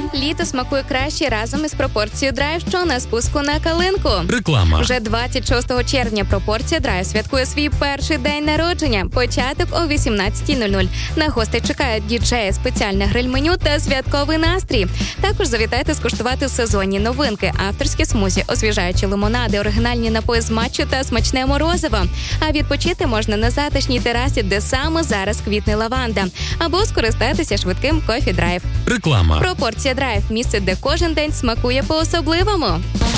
Літо смакує краще разом із пропорцією Драйв, що на спуску на калинку. Реклама. Вже 26 червня пропорція Драйв святкує свій перший день народження. Початок о 18:00. На гостей чекають діджеї, спеціальне гриль-меню та святковий настрій. Також завітайте скуштувати сезонні новинки, авторські смузі, освіжаючі лимонади, оригінальні напої з матчу та смачне морозиво. А відпочити можна на затишній терасі, де саме зараз квітне лаванда. Або скористатися швидким кофі-драйв. Реклама. Пропорція Драйв – місце, де кожен день смакує по-особливому.